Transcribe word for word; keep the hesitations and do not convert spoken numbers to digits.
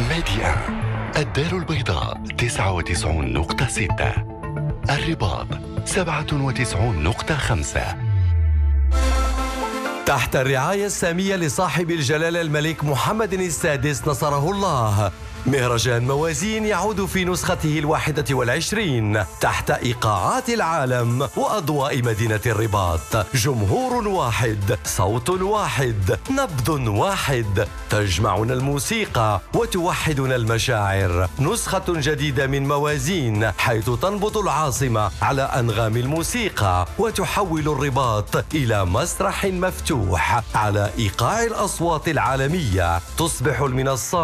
ميديا الدار البيضاء تسعة وتسعون نقطة ستة، الرباط سبعة وتسعون نقطة خمسة. تحت الرعاية السامية لصاحب الجلالة الملك محمد السادس نصره الله، مهرجان موازين يعود في نسخته الواحدة والعشرين تحت إيقاعات العالم وأضواء مدينة الرباط. جمهور واحد، صوت واحد، نبض واحد، تجمعنا الموسيقى وتوحدنا المشاعر. نسخة جديدة من موازين، حيث تنبض العاصمة على أنغام الموسيقى وتحول الرباط إلى مسرح مفتوح على إيقاع الأصوات العالمية. تصبح المنصات